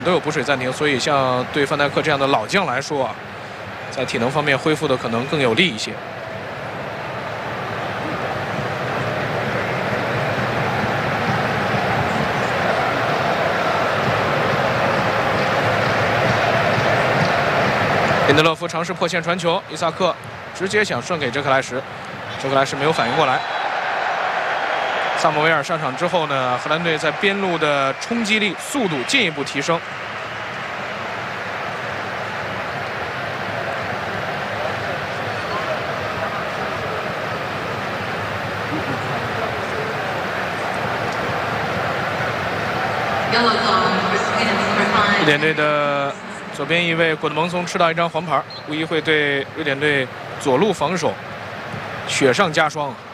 都有补水暂停，所以像对范戴克这样的老将来说啊，在体能方面恢复的可能更有利一些。林德勒夫尝试破线传球，伊萨克直接想顺给哲克莱什，哲克莱什没有反应过来。萨姆维尔上场之后呢，荷兰队在边路的冲击力、速度进一步提升。瑞典队的左边翼卫果德蒙松吃到一张黄牌，无疑会对瑞典队左路防守雪上加霜。